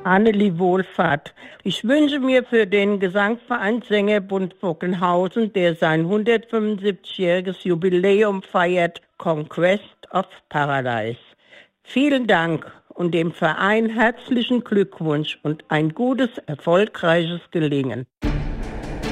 Anneli Wohlfahrt. Ich wünsche mir für den Gesangverein Sängerbund Bockenhausen, der sein 175-jähriges Jubiläum feiert, Conquest of Paradise. Vielen Dank und dem Verein herzlichen Glückwunsch und ein gutes, erfolgreiches Gelingen.